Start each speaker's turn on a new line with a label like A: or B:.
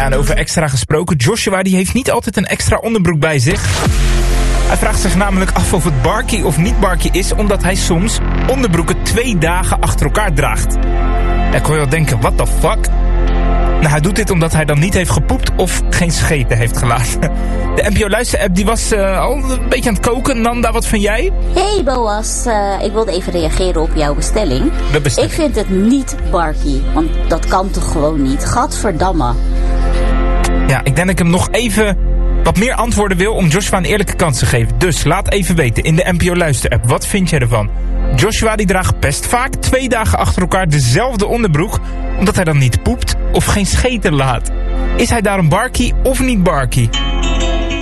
A: Ja, en over extra gesproken. Joshua die heeft niet altijd een extra onderbroek bij zich. Hij vraagt zich namelijk af of het barkie of niet barkie is, omdat hij soms onderbroeken 2 dagen achter elkaar draagt. Dan kon je wel denken, what the fuck? Nou, hij doet dit omdat hij dan niet heeft gepoept of geen scheten heeft gelaten. De NPO Luister-app die was al een beetje aan het koken. Nanda, wat vind jij?
B: Hey Boas, ik wilde even reageren op jouw bestelling. Ik vind het niet barkie, want dat kan toch gewoon niet? Gadverdamme.
A: Ja, ik denk dat ik hem nog even wat meer antwoorden wil om Joshua een eerlijke kans te geven. Dus laat even weten in de NPO Luister-app. Wat vind jij ervan? Joshua die draagt best vaak 2 dagen achter elkaar dezelfde onderbroek, omdat hij dan niet poept of geen scheten laat. Is hij daarom barkie of niet barkie?